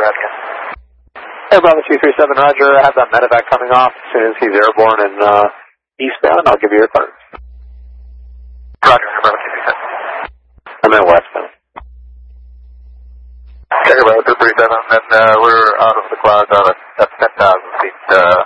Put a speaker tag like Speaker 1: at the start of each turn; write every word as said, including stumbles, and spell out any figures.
Speaker 1: out again.
Speaker 2: Hey, Bravo two three seven, Roger. I have that medevac coming off. As soon as he's airborne and uh, eastbound, I'll give you your card.
Speaker 1: Roger, Bravo two three seven.
Speaker 2: I'm in westbound.
Speaker 1: Okay, Bravo two three seven, and uh, we're out of the clouds out at, at ten thousand feet. Uh,